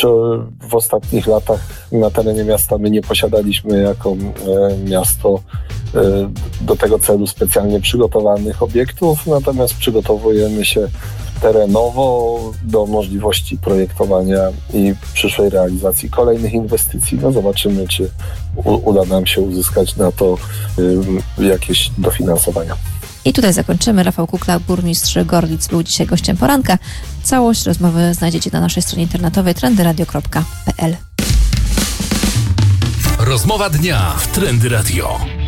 W ostatnich latach na terenie miasta my nie posiadaliśmy jako miasto do tego celu specjalnie przygotowanych obiektów, natomiast przygotowujemy się terenowo do możliwości projektowania i przyszłej realizacji kolejnych inwestycji. No zobaczymy, czy uda nam się uzyskać na to jakieś dofinansowania. I tutaj zakończymy. Rafał Kukla, burmistrz Gorlic, był dzisiaj gościem poranka. Całość rozmowy znajdziecie na naszej stronie internetowej trendyradio.pl. Rozmowa dnia w Trendy Radio.